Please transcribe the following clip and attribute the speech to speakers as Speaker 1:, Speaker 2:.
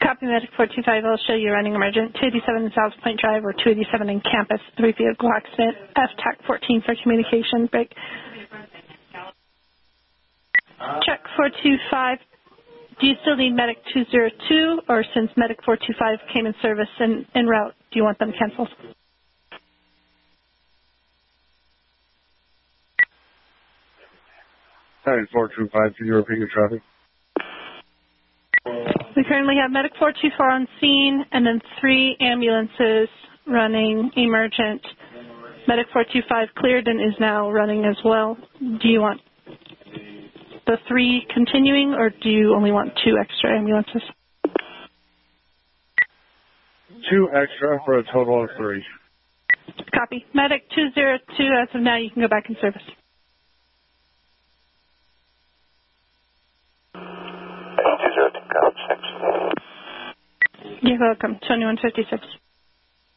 Speaker 1: Copy Medic 425. I'll show you running emergent 287 South Point Drive or 287 in campus. 3 vehicle accident. FTAC 14 for communication. Break. Check 425. Do you still need Medic 202, or since Medic 425 came in service en route, do you want them canceled?
Speaker 2: Hi, 425. Can you repeat your traffic?
Speaker 1: We currently have Medic 424 on scene, and then 3 ambulances running emergent. Medic 425 cleared and is now running as well. Do you want the 3 continuing, or do you only want 2 extra ambulances?
Speaker 2: 2 extra for a total of 3.
Speaker 1: Copy. Medic 202, as of now, you can go back in service. You're welcome. 2156.